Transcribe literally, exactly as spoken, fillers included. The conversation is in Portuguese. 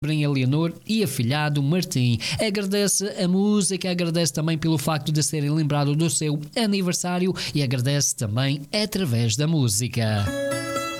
Eleanor e afilhado Martim. Agradece a música, agradece também pelo facto de serem lembrados do seu aniversário e agradece também através da música.